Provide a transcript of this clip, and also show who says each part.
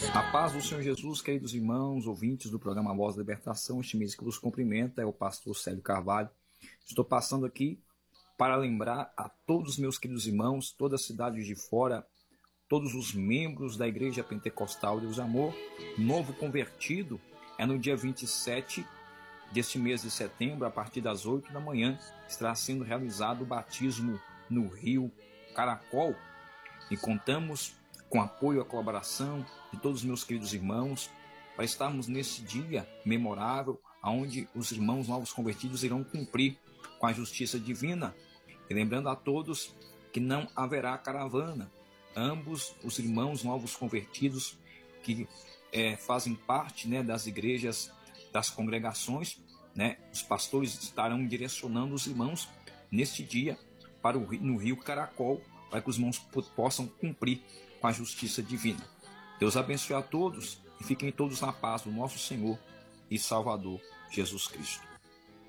Speaker 1: A paz do Senhor Jesus, queridos irmãos, ouvintes do programa Voz da Libertação, este mês que vos cumprimenta é o pastor Célio Carvalho. Estou passando aqui para lembrar a todos os meus queridos irmãos, toda a cidade de fora, todos os membros da Igreja Pentecostal Deus Amor, novo convertido, é no dia 27 deste mês de setembro, a partir das 8 da manhã, estará sendo realizado o batismo no Rio Caracol e contamos com apoio e a colaboração de todos os meus queridos irmãos, para estarmos nesse dia memorável, onde os irmãos novos convertidos irão cumprir com a justiça divina. E lembrando a todos que não haverá caravana. Ambos os irmãos novos convertidos que fazem parte, das igrejas, das congregações, os pastores estarão direcionando os irmãos neste dia para no Rio Caracol, para que os irmãos possam cumprir com a justiça divina. Deus abençoe a todos e fiquem todos na paz do nosso Senhor e Salvador Jesus Cristo.